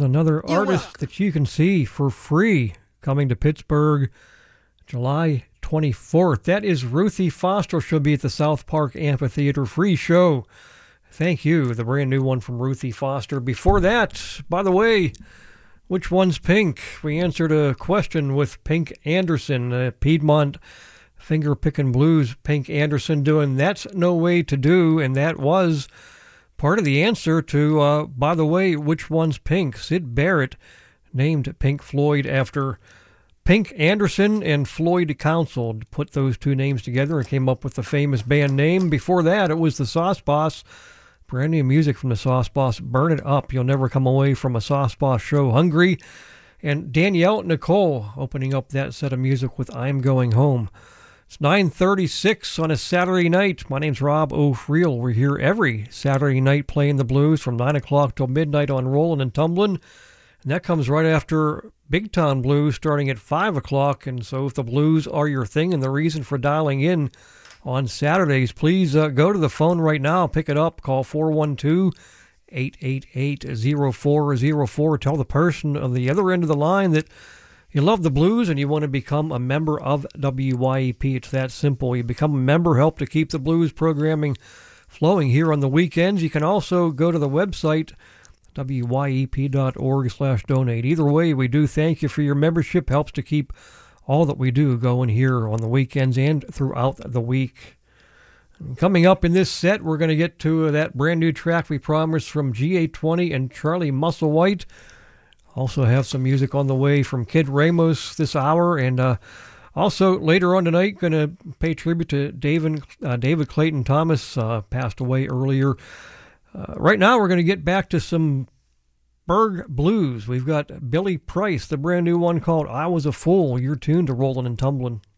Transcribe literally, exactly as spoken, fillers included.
another You artist rock. that you can see for free coming to Pittsburgh July twenty-fourth. That is Ruthie Foster. She'll be at the South Park Amphitheater. Free show. Thank you. The brand new one from Ruthie Foster. Before that, by the way, which one's Pink? We answered a question with Pink Anderson, uh, Piedmont Finger Pickin' Blues. Pink Anderson doing That's No Way to Do, and that was part of the answer to, uh, by the way, which one's Pink? Sid Barrett named Pink Floyd after Pink Anderson and Floyd Council. Put those two names together and came up with the famous band name. Before that, it was the Sauce Boss. Brand new music from the Sauce Boss. Burn It Up. You'll never come away from a Sauce Boss show hungry. And Danielle Nicole opening up that set of music with I'm Going Home. It's nine thirty-six on a Saturday night. My name's Rob O'Friel. We're here every Saturday night playing the blues from nine o'clock till midnight on Rollin' and Tumblin'. And that comes right after Big Town Blues starting at five o'clock. And so if the blues are your thing and the reason for dialing in on Saturdays, please uh, go to the phone right now. Pick it up. Call four one two, eight eight eight, zero four zero four. Tell the person on the other end of the line that you love the blues and you want to become a member of W Y E P. It's that simple. You become a member, help to keep the blues programming flowing here on the weekends. You can also go to the website, W Y E P dot org slash donate. Either way, we do thank you for your membership. Helps to keep all that we do going here on the weekends and throughout the week. And coming up in this set, we're going to get to that brand new track we promised from G A twenty and Charlie Musselwhite. Also have some music on the way from Kid Ramos this hour. And uh, also later on tonight, going to pay tribute to David, uh, David Clayton Thomas, uh, passed away earlier. Uh, right now, we're going to get back to some Berg Blues. We've got Billy Price, the brand new one called I Was a Fool. You're tuned to Rollin' and Tumblin'.